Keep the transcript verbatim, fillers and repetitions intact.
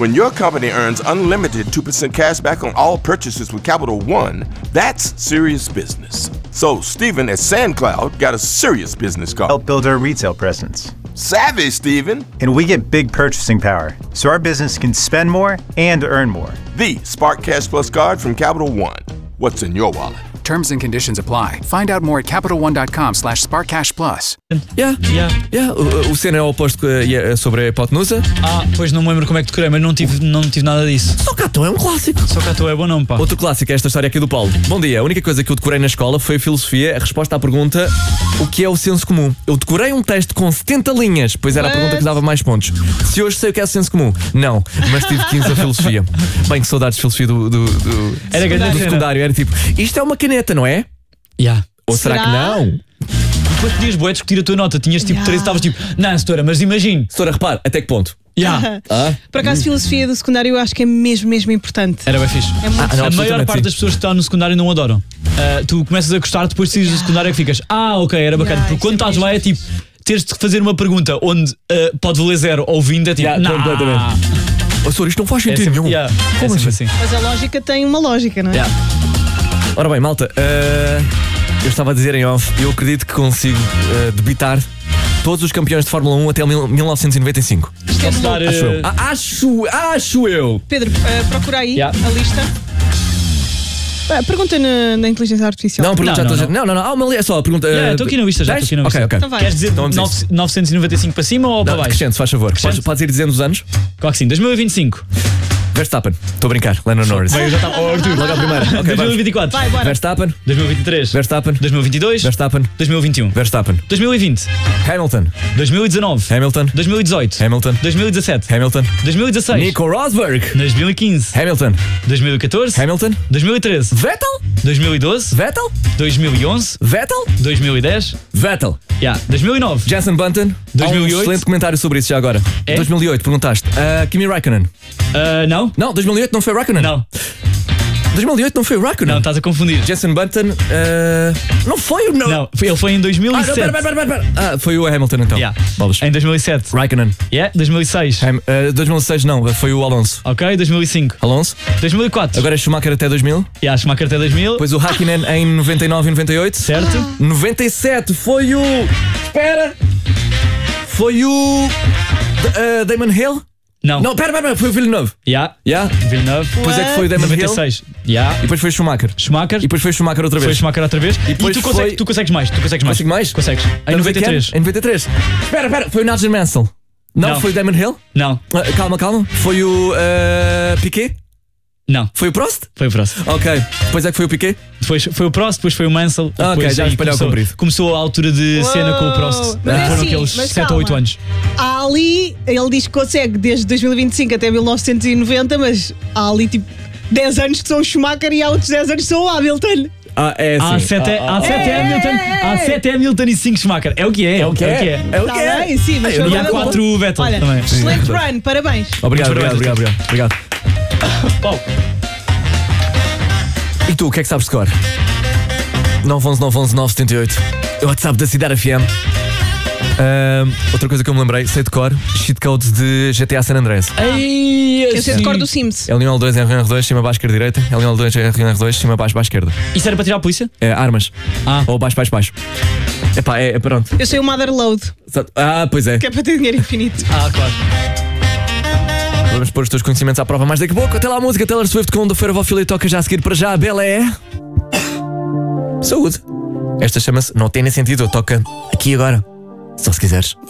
When your company earns unlimited two percent cash back on all purchases with Capital One, that's serious business. So Stephen at SandCloud got a serious business card. Help build our retail presence. Savvy, Stephen. And we get big purchasing power, so our business can spend more and earn more. The Spark Cash Plus card from Capital One. What's in your wallet? Terms and conditions apply. Find out more at CapitalOne.com slash SparkCashPlus. Yeah, yeah, yeah. O, o cena é o oposto uh, sobre a hipotenusa. Ah, pois não me lembro como é que decorei, mas não tive, não tive nada disso. Socató é um clássico. Socató é bom nome, pá. Outro clássico é esta história aqui do Paulo. Bom dia, a única coisa que eu decorei na escola foi a filosofia, a resposta à pergunta o que é o senso comum. Eu decorei um texto com setenta linhas, pois era a pergunta que dava mais pontos. Se hoje sei o que é o senso comum, não, mas tive quinze a filosofia. Bem, que saudades de filosofia do, do, do, era do, do secundário. Era tipo, isto é uma caneta, não é? Yeah. Ou será, será que não? Depois podias bué discutir a tua nota. Tinhas tipo yeah. três e estavas tipo, não, setora, mas imagine. Setora, repare, até que ponto? Yeah. Ah. Por acaso, filosofia do secundário eu acho que é mesmo, mesmo importante. Era bem fixe. É muito ah, não, a maior parte sim. das pessoas que estão no secundário não adoram. Uh, tu começas a gostar, depois de saís yeah. do secundário é que ficas, ah, ok, era bacana. Yeah, porque quando estás lá é tipo, teres de fazer uma pergunta onde uh, pode valer zero ou vinte, é tipo, yeah, não. Oh, senhor, isto não faz sentido é nenhum. Yeah, Como é assim? Mas a lógica tem uma lógica, não é? Yeah. Ora bem, malta, uh, eu estava a dizer em off, eu acredito que consigo uh, debitar todos os campeões de Fórmula um até mil novecentos e noventa e cinco. Posso dar, uh... acho, eu. Ah, acho, acho eu. Pedro, uh, procura aí yeah. a lista. Uh, pergunta na, na inteligência artificial. Não, pergunta não, já não, não, não, não, há uma ali, é só a pergunta. Estou yeah, aqui na lista já. Aqui na lista. Ok, ok. Então vai. Queres dizer então novecentos e noventa e cinco para cima ou não, para baixo? Crescente, se faz favor. Podes, podes ir dizendo os anos? Claro que sim, dois mil e vinte e cinco. Verstappen, estou a brincar, Lando Norris. Bem, já está. Oh, Arthur, logo à primeira. Okay, dois mil e vinte e quatro. Vai, bora. Verstappen. dois mil e vinte e três. Verstappen. dois mil e vinte e dois. Verstappen. dois mil e vinte e um. Verstappen. dois mil e vinte. Hamilton. dois mil e dezanove. Hamilton. dois mil e dezoito. Hamilton. dois mil e dezassete. Hamilton. dois mil e dezasseis. Nico Rosberg. dois mil e quinze. Hamilton. dois mil e catorze. Hamilton. dois mil e treze. Vettel. dois mil e doze. Vettel. dois mil e onze. Vettel. dois mil e dez. Vettel. Yeah. dois mil e nove. Jenson Button. dois mil e oito. Um excelente comentário sobre isso já agora. É? dois mil e oito, perguntaste. Uh, Kimi Raikkonen. Uh, não. Não, dois mil e oito não foi Raikkonen. Não. dois mil e oito não foi Raikkonen. Não, estás a confundir. Jenson Button. Uh, não foi o. Não, não ele foi em dois mil e sete. Ah, não, pera, pera, pera, pera. Ah, foi o Hamilton então. Yeah. Bolas. Em dois mil e sete. Raikkonen. Yeah, dois mil e seis. Ham, uh, dois mil e seis não, foi o Alonso. Ok, dois mil e cinco. Alonso. dois mil e quatro. Agora é Schumacher até dois mil. Yeah, Schumacher até dois mil. Depois o Hakkinen em noventa e nove e noventa e oito. Certo. noventa e sete foi o. Espera! Foi o. Uh, Damon Hill? Não. Não, pera, pera, pera, foi o Villeneuve. Yeah. Yeah. Villeneuve. Depois é que foi o Damon noventa e seis. Hill. Yeah. E depois foi o Schumacher. Schumacher. E depois foi o Schumacher outra vez. Foi o Schumacher outra vez. E, e tu, consegues, foi... tu consegues mais. Tu consegues mais. Consigo mais? Consegues. Em noventa e três. Em noventa e três. Espera, espera, foi o Nigel Mansell. Não, não, foi o Damon Hill? Não. Uh, calma, calma. Foi o uh, Piquet? Não. Foi o Prost? Foi o Prost. Ok. Depois é que foi o Piquet? Depois foi o Prost, depois foi o Mansell. Ah, ok, já espalhou comprido. Começou a altura de Uou, cena com o Prost. mas Foram assim, aqueles mas sete ou oito anos. Há ali, ele diz que consegue desde dois mil e vinte e cinco até mil novecentos e noventa, mas há ali tipo dez anos que são o Schumacher e há outros dez anos que são o Hamilton. Ah, é assim. Há sete ah, ah, é Hamilton, há sete Hamilton e cinco Schumacher. É o que é. É o que é. É o que é. É o que é. Tá bem, sim, mas e há quatro Vettel Olha, também. excelente run, parabéns. Obrigado, obrigado, obrigado, obrigado, obrigado. Bom. E tu, o que é que sabes de cor? nove um um nove um um nove sete oito. É o WhatsApp da Cidade F M. Uh, outra coisa que eu me lembrei, sei de cor, cheat codes de G T A San Andreas. Ei, eu sei de cor do Sims. L um L dois, R um R dois, cima baixo esquerda direita. L um L dois, R um R dois, cima baixo baixo esquerda. Isso era para tirar a polícia? É, armas. Ah. Ou baixo baixo baixo. Epá, é, é pronto. Eu sei o Motherload. Ah, pois é. Que é para ter dinheiro infinito. Ah, claro. Vamos pôr os teus conhecimentos à prova mais daqui a pouco. Até lá a música Taylor Swift com o Feira Vofila e toca já a seguir. Para já a Bela é... Saúde. Esta chama-se Não Tem Nem Sentido. Toca aqui agora. Só se quiseres.